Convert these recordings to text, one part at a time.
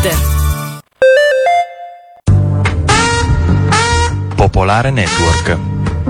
Popolare Network.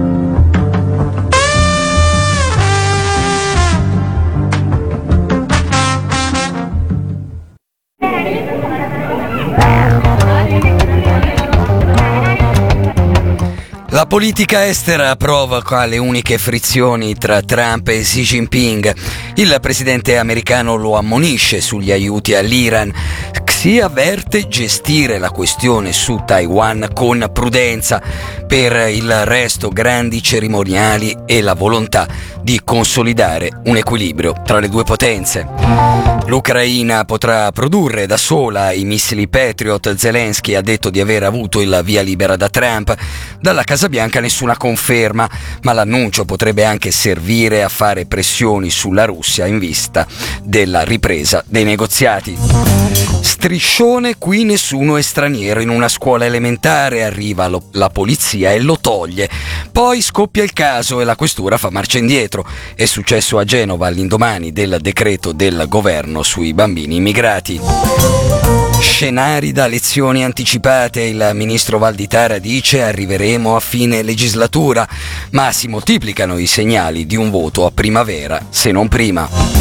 La politica estera provoca le uniche frizioni tra Trump e Xi Jinping. Il presidente americano lo ammonisce sugli aiuti all'Iran. Xi avverte gestire la questione su Taiwan con prudenza. Per il resto, grandi cerimoniali e la volontà di consolidare un equilibrio tra le due potenze. L'Ucraina potrà produrre da sola i missili Patriot. Zelensky ha detto di aver avuto il via libera da Trump. Dalla Casa Bianca nessuna conferma, ma l'annuncio potrebbe anche servire a fare pressioni sulla Russia in vista della ripresa dei negoziati. Striscione, qui nessuno è straniero. In una scuola elementare arriva la polizia e lo toglie. Poi scoppia il caso e la questura fa marcia indietro. È successo a Genova all'indomani del decreto del governo sui bambini immigrati. Scenari da elezioni anticipate. Il ministro Valditara dice arriveremo a fine legislatura, ma si moltiplicano i segnali di un voto a primavera, se non prima.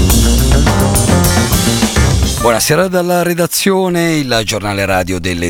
Buonasera dalla redazione, il giornale radio delle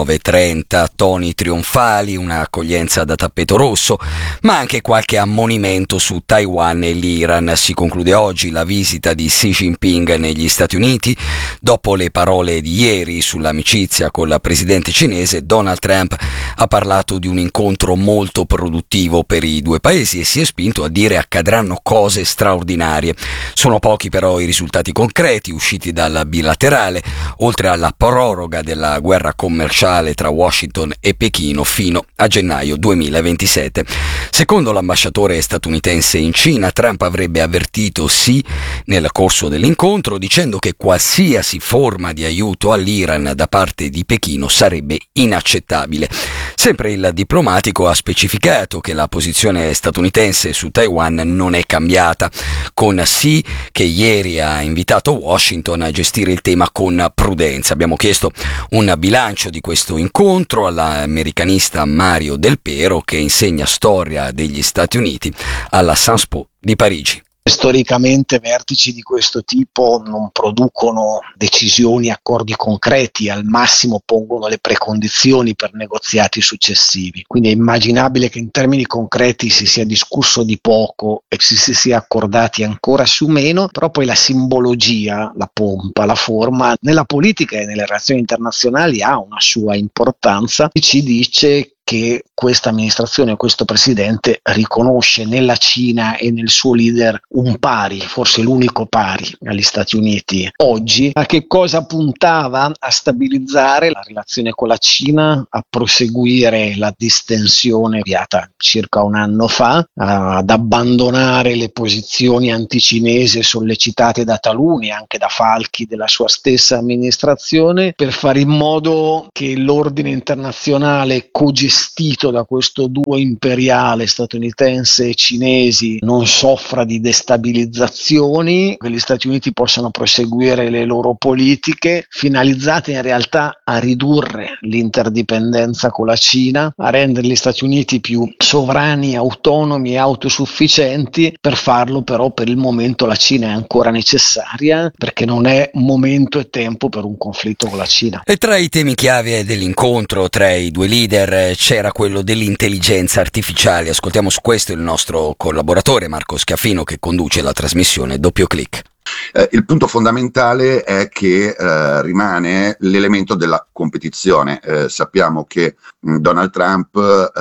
19.30, toni trionfali, un'accoglienza da tappeto rosso, ma anche qualche ammonimento su Taiwan e l'Iran. Si conclude oggi la visita di Xi Jinping negli Stati Uniti. Dopo le parole di ieri sull'amicizia con la presidente cinese, Donald Trump ha parlato di un incontro molto produttivo per i due paesi e si è spinto a dire accadranno cose straordinarie. Sono pochi però i risultati concreti usciti dal bilaterale, oltre alla proroga della guerra commerciale tra Washington e Pechino fino a gennaio 2027. Secondo l'ambasciatore statunitense in Cina, Trump avrebbe avvertito Xi nel corso dell'incontro dicendo che qualsiasi forma di aiuto all'Iran da parte di Pechino sarebbe inaccettabile. Sempre il diplomatico ha specificato che la posizione statunitense su Taiwan non è cambiata, con Xi che ieri ha invitato Washington a gestire il tema con prudenza. Abbiamo chiesto un bilancio di questo incontro all'americanista Mario Del Pero, che insegna storia degli Stati Uniti alla Sciences Po di Parigi. Storicamente vertici di questo tipo non producono decisioni, accordi concreti, al massimo pongono le precondizioni per negoziati successivi. Quindi è immaginabile che in termini concreti si sia discusso di poco e si sia accordati ancora su meno, però poi la simbologia, la pompa, la forma nella politica e nelle relazioni internazionali ha una sua importanza e ci dice che questa amministrazione, questo presidente riconosce nella Cina e nel suo leader un pari, forse l'unico pari agli Stati Uniti. Oggi a che cosa puntava? A stabilizzare la relazione con la Cina, a proseguire la distensione avviata circa un anno fa, ad abbandonare le posizioni anticinesi sollecitate da taluni, anche da falchi della sua stessa amministrazione, per fare in modo che l'ordine internazionale cogestito da questo duo imperiale statunitense e cinesi non soffra di destabilizzazioni, che gli Stati Uniti possano proseguire le loro politiche finalizzate in realtà a ridurre l'interdipendenza con la Cina, a rendere gli Stati Uniti più sovrani, autonomi e autosufficienti. Per farlo però per il momento la Cina è ancora necessaria, perché non è momento e tempo per un conflitto con la Cina. E tra i temi chiave dell'incontro tra i due leader c'era quello dell'intelligenza artificiale. Ascoltiamo su questo il nostro collaboratore Marco Schiaffino, che conduce la trasmissione Doppio Clic. Il punto fondamentale è che rimane l'elemento della competizione. Sappiamo che Donald Trump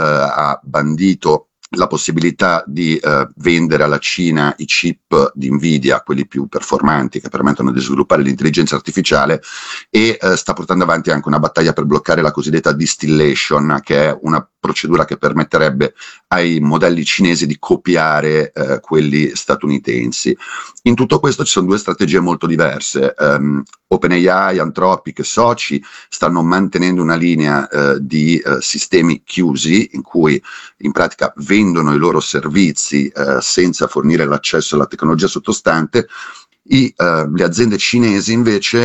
ha bandito la possibilità di vendere alla Cina i chip di Nvidia, quelli più performanti che permettono di sviluppare l'intelligenza artificiale, e sta portando avanti anche una battaglia per bloccare la cosiddetta distillation, che è una procedura che permetterebbe ai modelli cinesi di copiare quelli statunitensi. In tutto questo ci sono due strategie molto diverse. OpenAI, Anthropic e Soci stanno mantenendo una linea di sistemi chiusi, in cui in pratica vendono i loro servizi senza fornire l'accesso alla tecnologia sottostante. Le aziende cinesi invece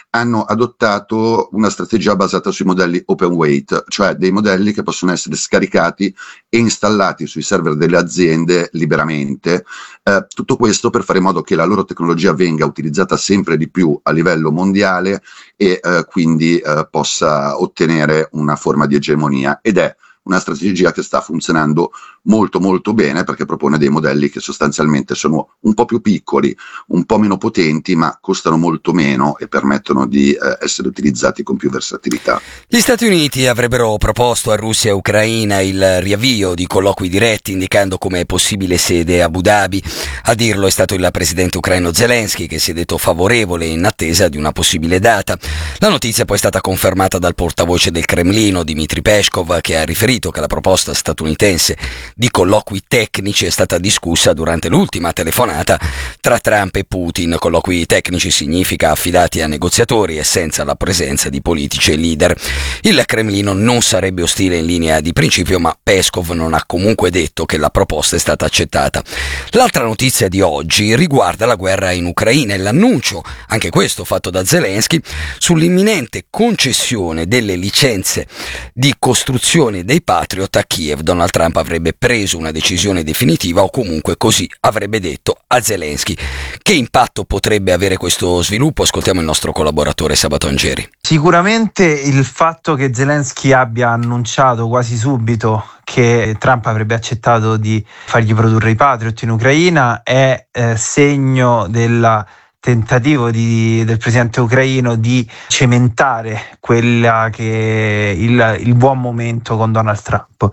hanno adottato una strategia basata sui modelli open weight, cioè dei modelli che possono essere scaricati e installati sui server delle aziende liberamente. Tutto questo per fare in modo che la loro tecnologia venga utilizzata sempre di più a livello mondiale e quindi possa ottenere una forma di egemonia, ed è una strategia che sta funzionando molto molto bene, perché propone dei modelli che sostanzialmente sono un po' più piccoli, un po' meno potenti, ma costano molto meno e permettono di essere utilizzati con più versatilità. Gli Stati Uniti avrebbero proposto a Russia e Ucraina il riavvio di colloqui diretti, indicando come possibile sede Abu Dhabi. A dirlo è stato il presidente ucraino Zelensky, che si è detto favorevole in attesa di una possibile data. La notizia poi è stata confermata dal portavoce del Cremlino, Dmitry Peskov, che ha riferito che la proposta statunitense di colloqui tecnici è stata discussa durante l'ultima telefonata tra Trump e Putin. Colloqui tecnici significa affidati a negoziatori e senza la presenza di politici e leader. Il Cremlino non sarebbe ostile in linea di principio, ma Peskov non ha comunque detto che la proposta è stata accettata. L'altra notizia di oggi riguarda la guerra in Ucraina e l'annuncio, anche questo fatto da Zelensky, sull'imminente concessione delle licenze di costruzione dei Patriot a Kiev. Donald Trump avrebbe preso una decisione definitiva, o comunque così avrebbe detto a Zelensky. Che impatto potrebbe avere questo sviluppo? Ascoltiamo il nostro collaboratore Sabato Angeri. Sicuramente il fatto che Zelensky abbia annunciato quasi subito che Trump avrebbe accettato di fargli produrre i Patriot in Ucraina è segno del tentativo del presidente ucraino di cementare quella che il buon momento con Donald Trump,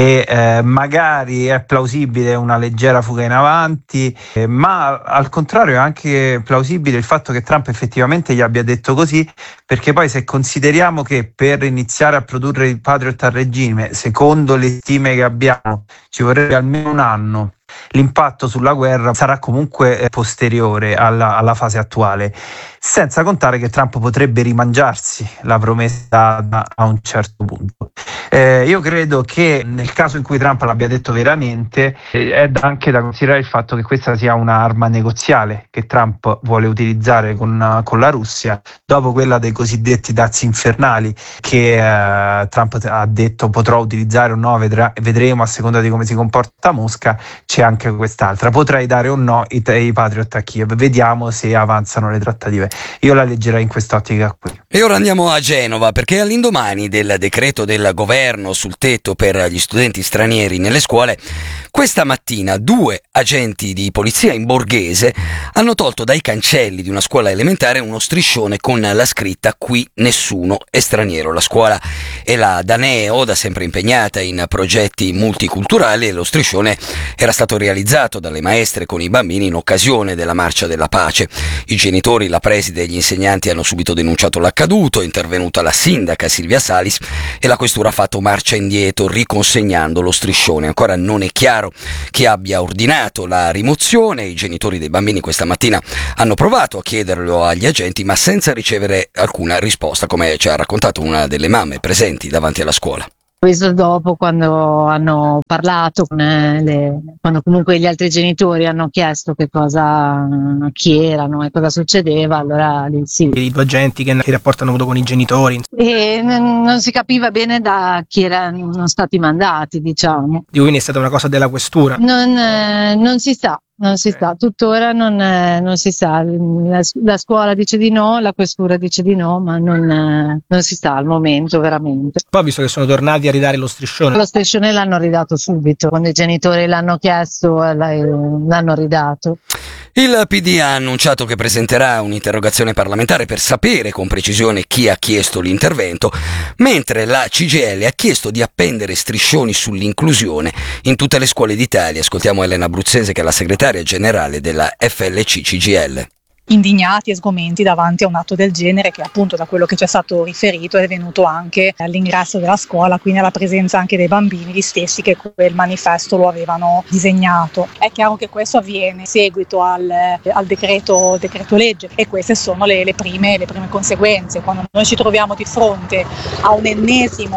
e magari è plausibile una leggera fuga in avanti, ma al contrario è anche plausibile il fatto che Trump effettivamente gli abbia detto così, perché poi se consideriamo che per iniziare a produrre i Patriot a regime, secondo le stime che abbiamo, ci vorrebbe almeno un anno, l'impatto sulla guerra sarà comunque posteriore alla fase attuale, senza contare che Trump potrebbe rimangiarsi la promessa a un certo punto. Io credo che nel caso in cui Trump l'abbia detto veramente, è anche da considerare il fatto che questa sia un'arma negoziale che Trump vuole utilizzare con la Russia, dopo quella dei cosiddetti dazi infernali che Trump ha detto potrò utilizzare o no, vedremo a seconda di come si comporta Mosca. C'è anche quest'altra: potrei dare o no i Patriot a Kiev, vediamo se avanzano le trattative. Io la leggerei in quest'ottica qui. E ora andiamo a Genova, perché all'indomani del decreto del governo sul tetto per gli studenti stranieri nelle scuole, questa mattina 2 agenti di polizia in Borghese hanno tolto dai cancelli di una scuola elementare uno striscione con la scritta "Qui nessuno è straniero". La scuola è la Daneo, da sempre impegnata in progetti multiculturali, e lo striscione era stato realizzato dalle maestre con i bambini in occasione della Marcia della Pace. I genitori, la preside e gli insegnanti hanno subito denunciato l'accaduto, è intervenuta la sindaca Silvia Salis e la questura ha fatto marcia indietro riconsegnando lo striscione. Ancora non è chiaro chi abbia ordinato la rimozione. I genitori dei bambini questa mattina hanno provato a chiederlo agli agenti, ma senza ricevere alcuna risposta, come ci ha raccontato una delle mamme presenti davanti alla scuola. Questo dopo, quando hanno parlato quando comunque gli altri genitori hanno chiesto chi erano e cosa succedeva, allora lì sì. I 2 agenti che rapporto hanno avuto con i genitori. E non si capiva bene da chi erano stati mandati, diciamo. Quindi è stata una cosa della questura? Non si sa. Non si sa, tuttora non si sa, la scuola dice di no, la questura dice di no, ma non si sa al momento veramente. Poi, visto che sono tornati a ridare lo striscione l'hanno ridato subito, quando i genitori l'hanno chiesto l'hanno ridato. Il PD ha annunciato che presenterà un'interrogazione parlamentare per sapere con precisione chi ha chiesto l'intervento, mentre la CGIL ha chiesto di appendere striscioni sull'inclusione in tutte le scuole d'Italia. Ascoltiamo Elena Abruzzese, che è la segretaria generale della FLC CGIL. Indignati e sgomenti davanti a un atto del genere che, appunto, da quello che ci è stato riferito, è venuto anche all'ingresso della scuola, quindi alla presenza anche dei bambini, gli stessi che quel manifesto lo avevano disegnato. È chiaro che questo avviene in seguito al decreto legge, e queste sono le prime conseguenze. Quando noi ci troviamo di fronte a un ennesimo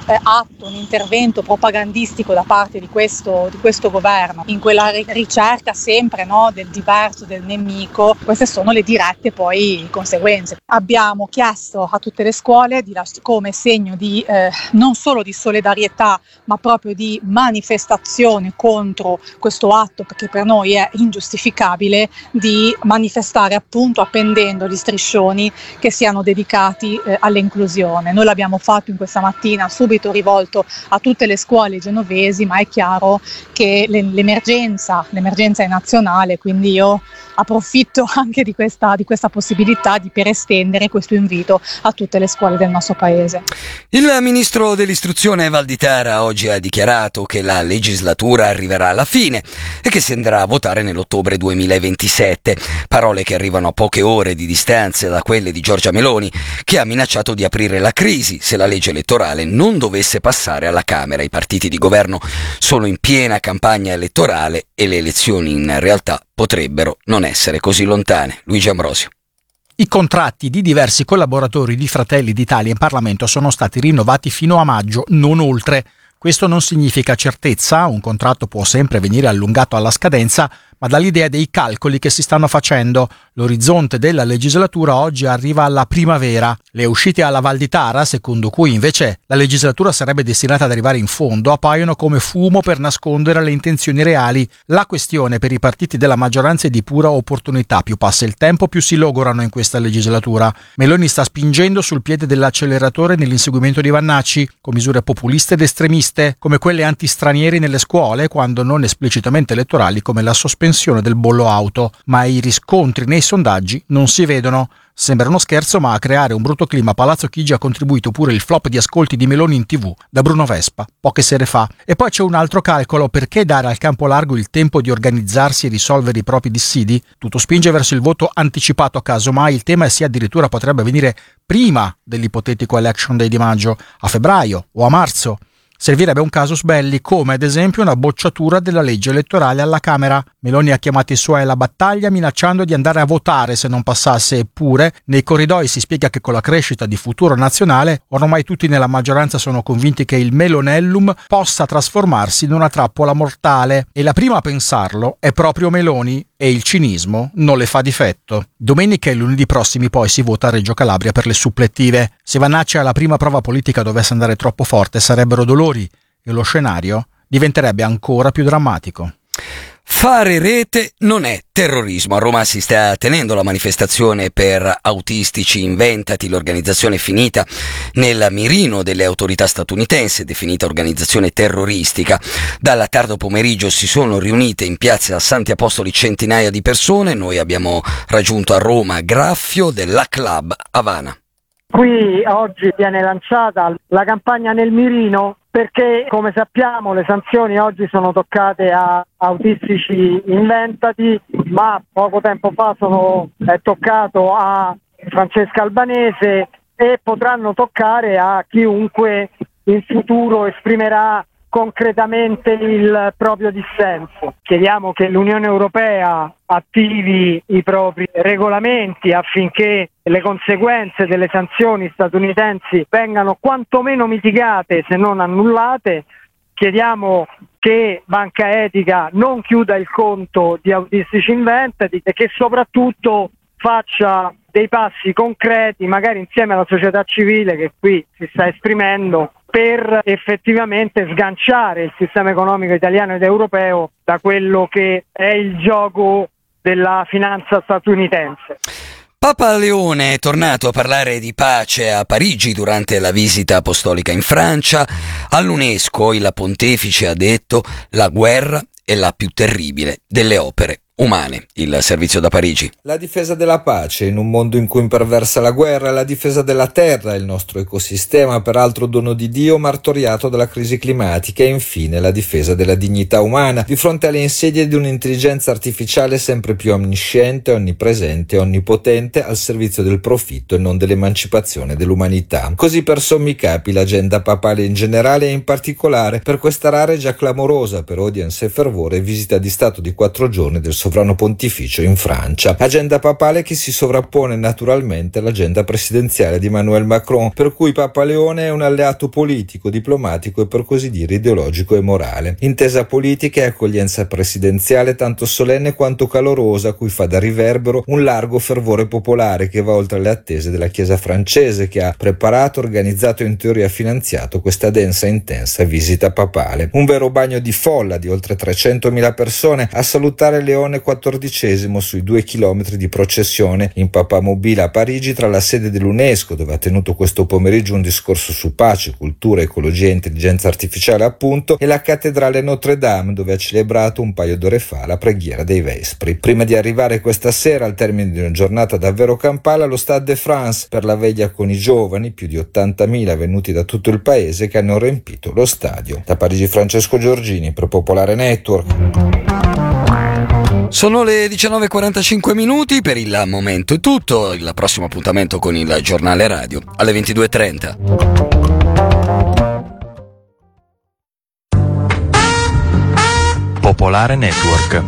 atto, un intervento propagandistico da parte di questo governo, in quella ricerca sempre, no, del diverso, del nemico, queste sono le dirette poi conseguenze. Abbiamo chiesto a tutte le scuole come segno di non solo di solidarietà, ma proprio di manifestazione contro questo atto che per noi è ingiustificabile, di manifestare appunto appendendo gli striscioni che siano dedicati all'inclusione. Noi l'abbiamo fatto in questa mattina, subito rivolto a tutte le scuole genovesi, ma è chiaro che l'emergenza è nazionale, quindi io approfitto anche di questa possibilità per estendere questo invito a tutte le scuole del nostro paese. Il ministro dell'istruzione Valditara oggi ha dichiarato che la legislatura arriverà alla fine e che si andrà a votare nell'ottobre 2027, parole che arrivano a poche ore di distanza da quelle di Giorgia Meloni, che ha minacciato di aprire la crisi se la legge elettorale non dovesse passare alla Camera. I partiti di governo sono in piena campagna elettorale e le elezioni in realtà potrebbero non essere così lontane. Luigi Ambrosio. I contratti di diversi collaboratori di Fratelli d'Italia in Parlamento sono stati rinnovati fino a maggio, non oltre. Questo non significa certezza, un contratto può sempre venire allungato alla scadenza, ma dall'idea dei calcoli che si stanno facendo. L'orizzonte della legislatura oggi arriva alla primavera. Le uscite alla Valditara, secondo cui invece la legislatura sarebbe destinata ad arrivare in fondo, appaiono come fumo per nascondere le intenzioni reali. La questione per i partiti della maggioranza è di pura opportunità. Più passa il tempo, più si logorano in questa legislatura. Meloni sta spingendo sul piede dell'acceleratore nell'inseguimento di Vannacci, con misure populiste ed estremiste, come quelle antistranieri nelle scuole, quando non esplicitamente elettorali, come la sospensione del bollo auto, ma i riscontri nei sondaggi non si vedono. Sembra uno scherzo, ma a creare un brutto clima a Palazzo Chigi ha contribuito pure il flop di ascolti di Meloni in TV da Bruno Vespa poche sere fa. E poi c'è un altro calcolo: perché dare al campo largo il tempo di organizzarsi e risolvere i propri dissidi? Tutto spinge verso il voto anticipato, casomai il tema sia addirittura potrebbe venire prima dell'ipotetico election day di maggio, a febbraio o a marzo. Servirebbe un casus belli, come ad esempio una bocciatura della legge elettorale alla Camera. Meloni ha chiamato i suoi alla battaglia minacciando di andare a votare se non passasse, eppure nei corridoi si spiega che con la crescita di Futuro Nazionale ormai tutti nella maggioranza sono convinti che il Melonellum possa trasformarsi in una trappola mortale, e la prima a pensarlo è proprio Meloni, e il cinismo non le fa difetto. Domenica e lunedì prossimi poi si vota a Reggio Calabria per le supplettive. Se Vannacci alla prima prova politica dovesse andare troppo forte sarebbero dolori e lo scenario diventerebbe ancora più drammatico. Fare rete non è terrorismo. A Roma si sta tenendo la manifestazione per autistici inventati. L'organizzazione è finita nel mirino delle autorità statunitensi, definita organizzazione terroristica. Dal tardo pomeriggio si sono riunite in piazza Santi Apostoli centinaia di persone. Noi abbiamo raggiunto a Roma Graffio della Club Havana. Qui oggi viene lanciata la campagna nel mirino perché, come sappiamo, le sanzioni oggi sono toccate a autistici inventati, ma poco tempo fa è toccato a Francesca Albanese e potranno toccare a chiunque in futuro esprimerà concretamente il proprio dissenso. Chiediamo che l'Unione Europea attivi i propri regolamenti affinché le conseguenze delle sanzioni statunitensi vengano quantomeno mitigate, se non annullate. Chiediamo che Banca Etica non chiuda il conto di autistici inventati e che soprattutto faccia dei passi concreti, magari insieme alla società civile che qui si sta esprimendo, per effettivamente sganciare il sistema economico italiano ed europeo da quello che è il gioco della finanza statunitense. Papa Leone è tornato a parlare di pace a Parigi durante la visita apostolica in Francia. All'UNESCO il pontefice ha detto: la guerra è la più terribile delle opere umane. Il servizio da Parigi. La difesa della pace in un mondo in cui imperversa la guerra, la difesa della terra, il nostro ecosistema, peraltro dono di Dio, martoriato dalla crisi climatica, e infine la difesa della dignità umana di fronte alle insidie di un'intelligenza artificiale sempre più onnisciente, onnipresente e onnipotente al servizio del profitto e non dell'emancipazione dell'umanità. Così per sommi capi l'agenda papale in generale e in particolare per questa rara e già clamorosa per audience e fervore visita di stato di 4 giorni del sovrano pontificio in Francia. Agenda papale che si sovrappone naturalmente all'agenda presidenziale di Emmanuel Macron, per cui Papa Leone è un alleato politico, diplomatico e per così dire ideologico e morale. Intesa politica e accoglienza presidenziale tanto solenne quanto calorosa, a cui fa da riverbero un largo fervore popolare che va oltre le attese della Chiesa francese, che ha preparato, organizzato e in teoria finanziato questa densa e intensa visita papale. Un vero bagno di folla di oltre 300.000 persone a salutare Leone XIV sui 2 chilometri di processione in papamobile a Parigi, tra la sede dell'UNESCO, dove ha tenuto questo pomeriggio un discorso su pace, cultura, ecologia e intelligenza artificiale appunto, e la cattedrale Notre Dame, dove ha celebrato un paio d'ore fa la preghiera dei Vespri. Prima di arrivare questa sera, al termine di una giornata davvero campale, allo Stade de France per la veglia con i giovani, più di 80.000 venuti da tutto il paese, che hanno riempito lo stadio. Da Parigi Francesco Giorgini per Popolare Network. Sono le 19:45 minuti, per il momento è tutto. Il prossimo appuntamento con il giornale radio alle 22:30. Popolare Network.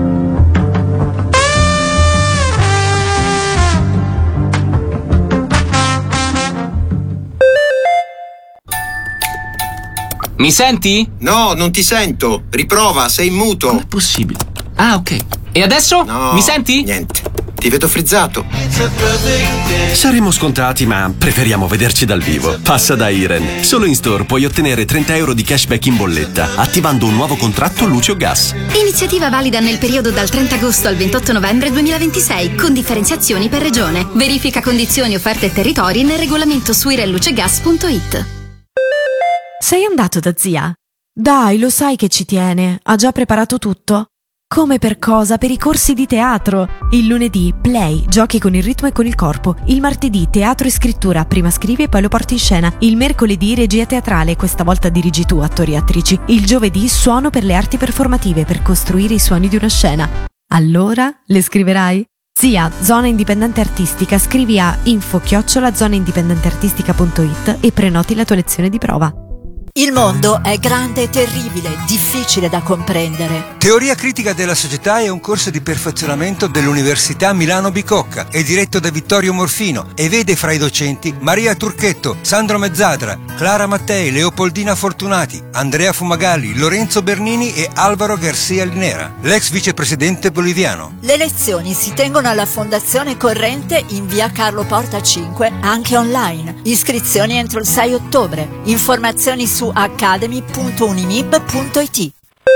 Mi senti? No, non ti sento. Riprova, sei in muto. Com'è possibile? Ah, ok. E adesso? No, mi senti? Niente. Ti vedo frizzato. Saremo scontati, ma preferiamo vederci dal vivo. Passa da Iren. Solo in store puoi ottenere 30 euro di cashback in bolletta attivando un nuovo contratto luce o gas. Iniziativa valida nel periodo dal 30 agosto al 28 novembre 2026, con differenziazioni per regione. Verifica condizioni, offerte e territori nel regolamento su irenlucegas.it. Sei andato da zia? Dai, lo sai che ci tiene. Ha già preparato tutto? Come per cosa? Per i corsi di teatro. Il lunedì, play, giochi con il ritmo e con il corpo. Il martedì, teatro e scrittura, prima scrivi e poi lo porti in scena. Il mercoledì, regia teatrale, questa volta dirigi tu, attori e attrici. Il giovedì, suono per le arti performative, per costruire i suoni di una scena. Allora, le scriverai? Zia, Zona Indipendente Artistica, scrivi a info@zonaindipendenteartistica.it e prenoti la tua lezione di prova. Il mondo è grande e terribile, difficile da comprendere. Teoria critica della società è un corso di perfezionamento dell'Università Milano Bicocca. È diretto da Vittorio Morfino e vede fra i docenti Maria Turchetto, Sandro Mezzadra, Clara Mattei, Leopoldina Fortunati, Andrea Fumagalli, Lorenzo Bernini e Alvaro Garcia Linera, l'ex vicepresidente boliviano. Le lezioni si tengono alla Fondazione Corrente in via Carlo Porta 5, anche online. Iscrizioni entro il 6 ottobre. Informazioni su academy.unimib.it.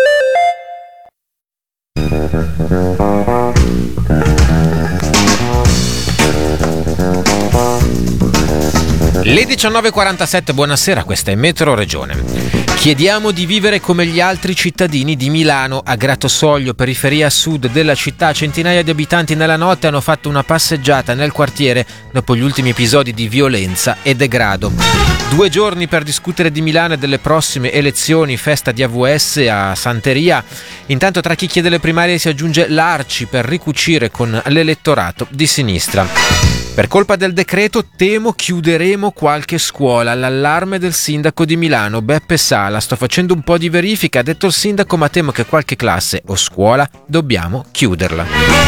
Le 19:47, buonasera, questa è Metro Regione. Chiediamo di vivere come gli altri cittadini di Milano. A Grattosoglio, periferia sud della città, centinaia di abitanti nella notte hanno fatto una passeggiata nel quartiere dopo gli ultimi episodi di violenza e degrado. 2 giorni per discutere di Milano e delle prossime elezioni, festa di AVS a Santeria. Intanto tra chi chiede le primarie si aggiunge l'Arci per ricucire con l'elettorato di sinistra. Per colpa del decreto temo chiuderemo qualche scuola. L'allarme del sindaco di Milano, Beppe Sala. Sto facendo un po' di verifica, ha detto il sindaco, ma temo che qualche classe o scuola dobbiamo chiuderla.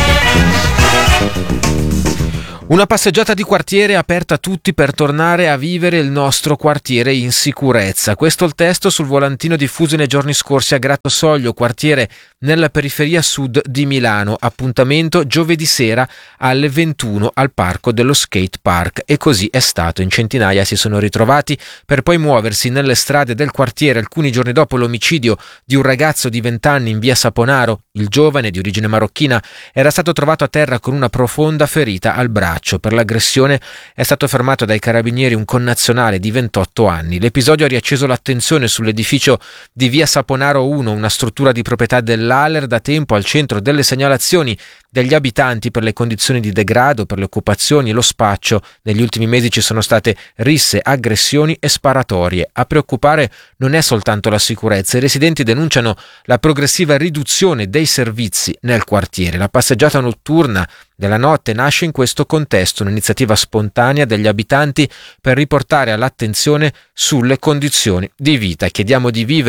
Una passeggiata di quartiere aperta a tutti per tornare a vivere il nostro quartiere in sicurezza. Questo è il testo sul volantino diffuso nei giorni scorsi a Grattosoglio, quartiere nella periferia sud di Milano. Appuntamento giovedì sera alle 21 al parco dello skate park. E così è stato. In centinaia si sono ritrovati per poi muoversi nelle strade del quartiere alcuni giorni dopo l'omicidio di un ragazzo di 20 anni in via Saponaro. Il giovane, di origine marocchina, era stato trovato a terra con una profonda ferita al braccio. Per l'aggressione è stato fermato dai carabinieri un connazionale di 28 anni. L'episodio ha riacceso l'attenzione sull'edificio di via Saponaro 1, una struttura di proprietà dell'Aler da tempo al centro delle segnalazioni degli abitanti per le condizioni di degrado, per le occupazioni e lo spaccio. Negli ultimi mesi ci sono state risse, aggressioni e sparatorie. A preoccupare non è soltanto la sicurezza. I residenti denunciano la progressiva riduzione dei servizi nel quartiere. La passeggiata notturna della notte nasce in questo contesto, un'iniziativa spontanea degli abitanti per riportare all'attenzione sulle condizioni di vita. Chiediamo di vivere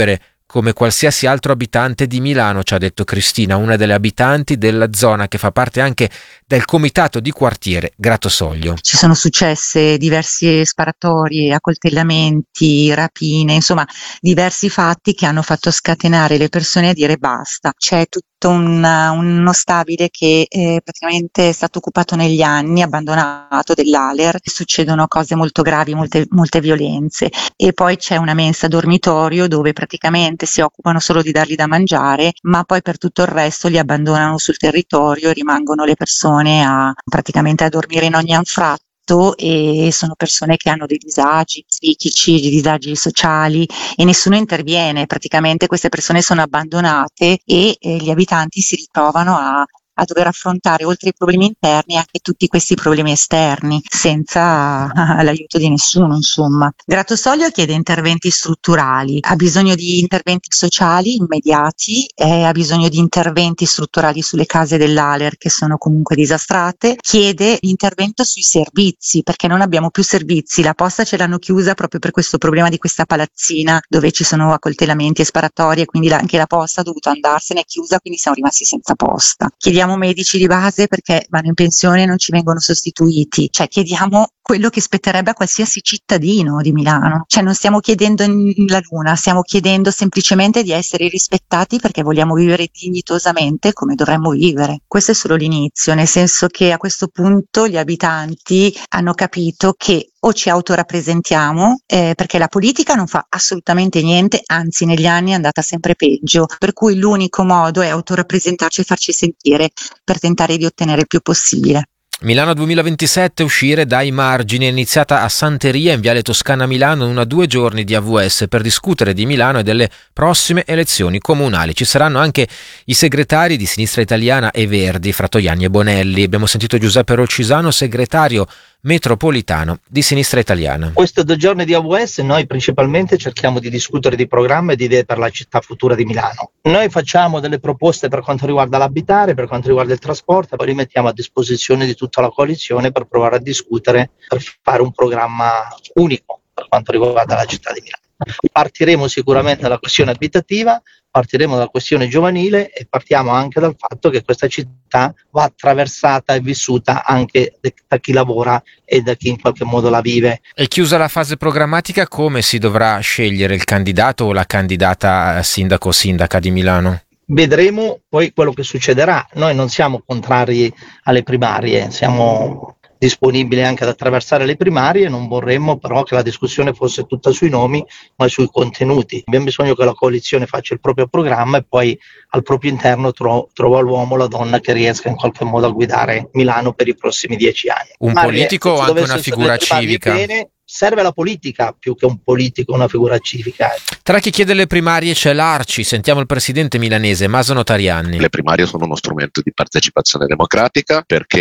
come qualsiasi altro abitante di Milano, ci ha detto Cristina, una delle abitanti della zona che fa parte anche del comitato di quartiere Grattosoglio. Ci sono successe diverse sparatorie, accoltellamenti, rapine, insomma diversi fatti che hanno fatto scatenare le persone a dire basta. C'è tutto uno stabile che praticamente è stato occupato negli anni, abbandonato, dell'Aler. Succedono cose molto gravi, molte violenze, e poi c'è una mensa dormitorio dove praticamente si occupano solo di dargli da mangiare, ma poi per tutto il resto li abbandonano sul territorio e rimangono le persone praticamente a dormire in ogni anfratto, e sono persone che hanno dei disagi psichici, dei disagi sociali, e nessuno interviene. Praticamente queste persone sono abbandonate e gli abitanti si ritrovano a dover affrontare, oltre ai problemi interni, anche tutti questi problemi esterni, senza l'aiuto di nessuno, insomma. Grattosoglio chiede interventi strutturali, ha bisogno di interventi sociali immediati, ha bisogno di interventi strutturali sulle case dell'Aler che sono comunque disastrate, chiede l'intervento sui servizi, perché non abbiamo più servizi. La posta ce l'hanno chiusa proprio per questo problema di questa palazzina dove ci sono accoltellamenti e sparatorie, quindi anche la posta ha dovuto andarsene, è chiusa, quindi siamo rimasti senza posta. Chiediamo medici di base perché vanno in pensione e non ci vengono sostituiti, cioè chiediamo quello che spetterebbe a qualsiasi cittadino di Milano, cioè non stiamo chiedendo la luna, stiamo chiedendo semplicemente di essere rispettati perché vogliamo vivere dignitosamente come dovremmo vivere. Questo è solo l'inizio, nel senso che a questo punto gli abitanti hanno capito che o ci autorappresentiamo, perché la politica non fa assolutamente niente, anzi negli anni è andata sempre peggio, per cui l'unico modo è autorappresentarci e farci sentire per tentare di ottenere il più possibile. Milano 2027, uscire dai margini, è iniziata a Santeria in Viale Toscana Milano una 2 giorni di AVS per discutere di Milano e delle prossime elezioni comunali. Ci saranno anche i segretari di Sinistra Italiana e Verdi, Fratoianni e Bonelli. Abbiamo sentito Giuseppe Rolcisano, segretario metropolitano di Sinistra Italiana. Queste 2 giorni di AVS noi principalmente cerchiamo di discutere di programma e di idee per la città futura di Milano. Noi facciamo delle proposte per quanto riguarda l'abitare, per quanto riguarda il trasporto, e poi li mettiamo a disposizione di tutta la coalizione per provare a discutere, per fare un programma unico per quanto riguarda la città di Milano. Partiremo sicuramente dalla questione abitativa, partiremo dalla questione giovanile e partiamo anche dal fatto che questa città va attraversata e vissuta anche da chi lavora e da chi in qualche modo la vive. E chiusa la fase programmatica, come si dovrà scegliere il candidato o la candidata sindaco o sindaca di Milano? Vedremo poi quello che succederà. Noi non siamo contrari alle primarie, siamo disponibili anche ad attraversare le primarie, non vorremmo però che la discussione fosse tutta sui nomi ma sui contenuti. Abbiamo bisogno che la coalizione faccia il proprio programma e poi al proprio interno trova l'uomo, la donna che riesca in qualche modo a guidare Milano per i prossimi 10 anni. Un politico o anche una figura civica? Bene, serve la politica più che un politico, una figura civica. Tra chi chiede le primarie c'è l'Arci, sentiamo il presidente milanese Maso Notarianni. Le primarie sono uno strumento di partecipazione democratica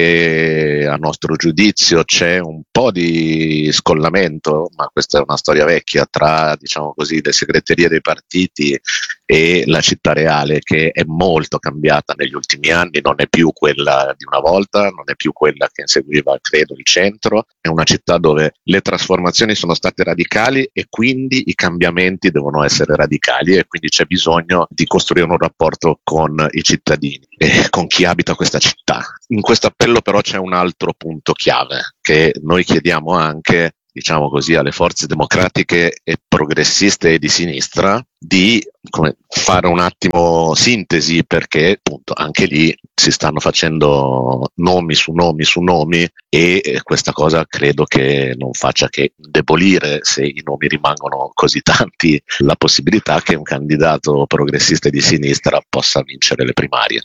perché a nostro giudizio c'è un po' di scollamento, ma questa è una storia vecchia, tra diciamo così le segreterie dei partiti e la città reale, che è molto cambiata negli ultimi anni, non è più quella di una volta, non è più quella che inseguiva credo il centro, è una città dove le trasformazioni sono state radicali e quindi i cambiamenti devono essere radicali e quindi c'è bisogno di costruire un rapporto con i cittadini e con chi abita questa città. In questo appello però c'è un altro punto chiave che noi chiediamo anche, diciamo così, alle forze democratiche e progressiste e di sinistra di fare un attimo sintesi, perché appunto anche lì si stanno facendo nomi su nomi e questa cosa credo che non faccia che indebolire, se i nomi rimangono così tanti, la possibilità che un candidato progressista e di sinistra possa vincere le primarie.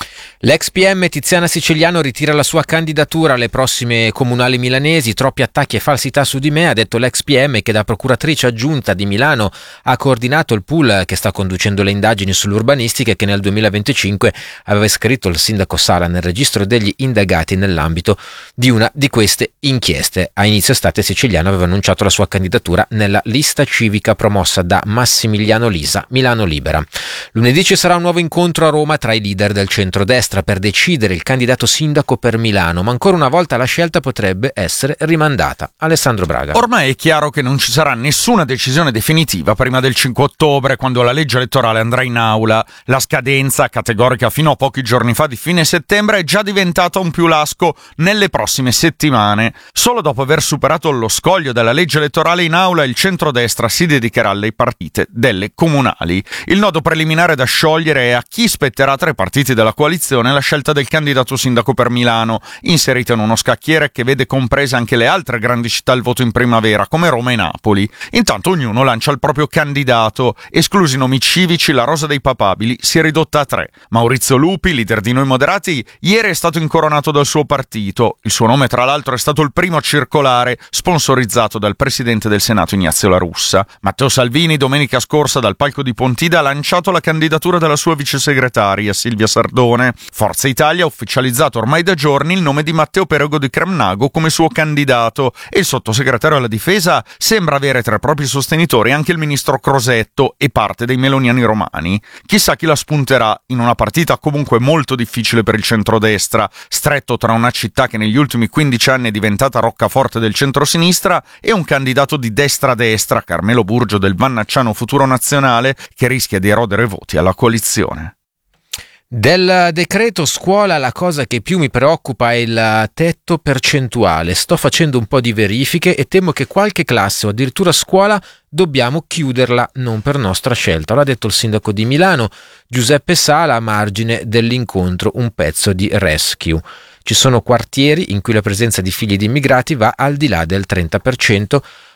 L'ex PM Tiziana Siciliano ritira la sua candidatura alle prossime comunali milanesi. Troppi attacchi e falsità su di me, ha detto l'ex PM, che da procuratrice aggiunta di Milano ha coordinato il pool che sta conducendo le indagini sull'urbanistica e che nel 2025 aveva iscritto il sindaco Sala nel registro degli indagati nell'ambito di una di queste inchieste. A inizio estate Siciliano aveva annunciato la sua candidatura nella lista civica promossa da Massimiliano Lisa, Milano Libera. Lunedì ci sarà un nuovo incontro a Roma tra i leader del centrodestra. centrodestra per decidere il candidato sindaco per Milano, ma ancora una volta la scelta potrebbe essere rimandata. Alessandro Braga. Ormai è chiaro che non ci sarà nessuna decisione definitiva prima del 5 ottobre, quando la legge elettorale andrà in aula. La scadenza, categorica fino a pochi giorni fa, di fine settembre, è già diventata un più lasco nelle prossime settimane. Solo dopo aver superato lo scoglio della legge elettorale in aula, il centrodestra si dedicherà alle partite delle comunali. Il nodo preliminare da sciogliere è a chi spetterà tra i partiti della coalizione la scelta del candidato sindaco per Milano, inserito in uno scacchiere che vede comprese anche le altre grandi città al voto in primavera, come Roma e Napoli. Intanto ognuno lancia il proprio candidato. Esclusi i nomi civici, la rosa dei papabili si è ridotta a 3. Maurizio Lupi, leader di Noi Moderati, ieri è stato incoronato dal suo partito. Il suo nome, tra l'altro, è stato il primo a circolare, sponsorizzato dal presidente del Senato Ignazio La Russa. Matteo Salvini, domenica scorsa, dal palco di Pontida, ha lanciato la candidatura della sua vicesegretaria, Silvia Sardone. Forza Italia ha ufficializzato ormai da giorni il nome di Matteo Perego di Cremnago come suo candidato, e il sottosegretario alla difesa sembra avere tra i propri sostenitori anche il ministro Crosetto e parte dei meloniani romani. Chissà chi la spunterà in una partita comunque molto difficile per il centrodestra, stretto tra una città che negli ultimi 15 anni è diventata roccaforte del centrosinistra e un candidato di destra-destra, Carmelo Burgio del Vannacciano Futuro Nazionale, che rischia di erodere voti alla coalizione. Del decreto scuola la cosa che più mi preoccupa è il tetto percentuale. Sto facendo un po' di verifiche e temo che qualche classe o addirittura scuola dobbiamo chiuderla, non per nostra scelta. L'ha detto il sindaco di Milano, Giuseppe Sala, a margine dell'incontro Un pezzo di Rescue. Ci sono quartieri in cui la presenza di figli di immigrati va al di là del 30%,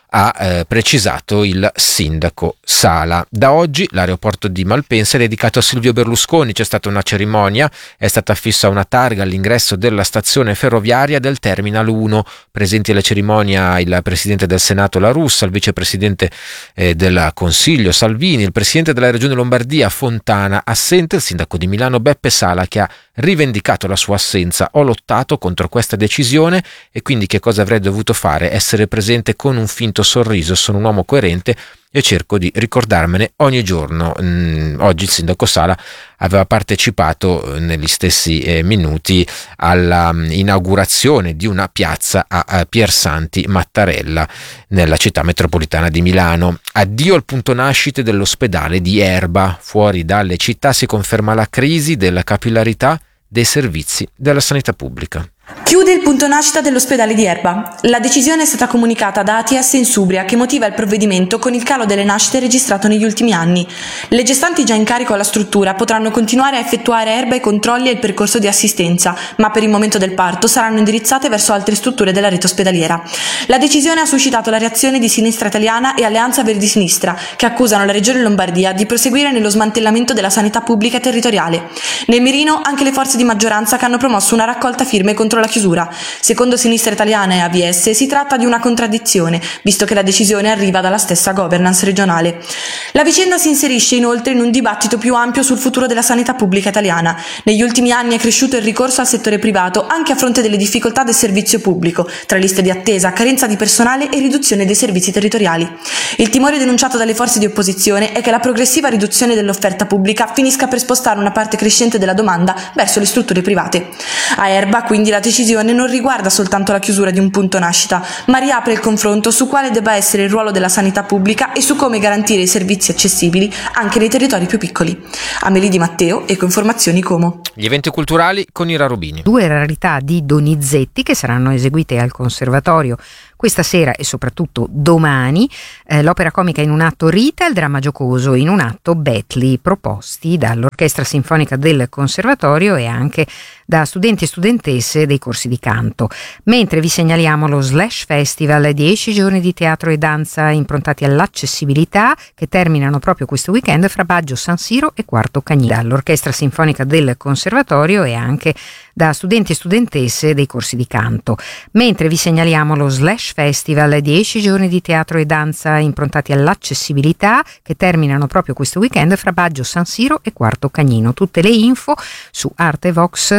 ha precisato il sindaco Sala. Da oggi l'aeroporto di Malpensa è dedicato a Silvio Berlusconi. C'è stata una cerimonia, è stata affissa una targa all'ingresso della stazione ferroviaria del Terminal 1. Presenti alla cerimonia il presidente del Senato La Russa, il vicepresidente del Consiglio Salvini, il presidente della Regione Lombardia Fontana, assente il sindaco di Milano Beppe Sala, che ha rivendicato la sua assenza. Ho lottato contro questa decisione e quindi che cosa avrei dovuto fare? Essere presente con un finto sorriso. Sono un uomo coerente e cerco di ricordarmene ogni giorno. Oggi il sindaco Sala aveva partecipato negli stessi minuti alla inaugurazione di una piazza a Piersanti Mattarella nella città metropolitana di Milano. Addio al punto nascite dell'ospedale di Erba. Fuori dalle città si conferma la crisi della capillarità dei servizi della sanità pubblica. Chiude il punto nascita dell'ospedale di Erba. La decisione è stata comunicata da ATS Insubria, che motiva il provvedimento con il calo delle nascite registrato negli ultimi anni. Le gestanti già in carico alla struttura potranno continuare a effettuare a Erba i controlli e il percorso di assistenza, ma per il momento del parto saranno indirizzate verso altre strutture della rete ospedaliera. La decisione ha suscitato la reazione di Sinistra Italiana e Alleanza Verdi Sinistra, che accusano la Regione Lombardia di proseguire nello smantellamento della sanità pubblica territoriale. Nel mirino anche le forze di maggioranza, che hanno promosso una raccolta firme contro la chiusura. Secondo Sinistra Italiana e AVS si tratta di una contraddizione, visto che la decisione arriva dalla stessa governance regionale. La vicenda si inserisce inoltre in un dibattito più ampio sul futuro della sanità pubblica italiana. Negli ultimi anni è cresciuto il ricorso al settore privato anche a fronte delle difficoltà del servizio pubblico, tra liste di attesa, carenza di personale e riduzione dei servizi territoriali. Il timore denunciato dalle forze di opposizione è che la progressiva riduzione dell'offerta pubblica finisca per spostare una parte crescente della domanda verso le strutture private. A Erba, quindi, la decisione non riguarda soltanto la chiusura di un punto nascita, ma riapre il confronto su quale debba essere il ruolo della sanità pubblica e su come garantire i servizi accessibili anche nei territori più piccoli. Amelie Di Matteo, Ecoinformazioni Como. Gli eventi culturali con Ira Rubini. 2 rarità di Donizetti che saranno eseguite al Conservatorio questa sera e soprattutto domani. L'opera comica in un atto Rita, il dramma giocoso in un atto Betli, proposti dall'Orchestra Sinfonica del Conservatorio e anche da studenti e studentesse dei corsi di canto. Mentre vi segnaliamo lo Slash Festival, 10 giorni di teatro e danza improntati all'accessibilità, che terminano proprio questo weekend fra Baggio, San Siro e Quarto Cagnino. Dall'Orchestra Sinfonica del Conservatorio e anche da studenti e studentesse dei corsi di canto. Mentre vi segnaliamo lo Slash Festival, 10 giorni di teatro e danza improntati all'accessibilità, che terminano proprio questo weekend fra Baggio, San Siro e Quarto Cagnino. Tutte le info su Artevox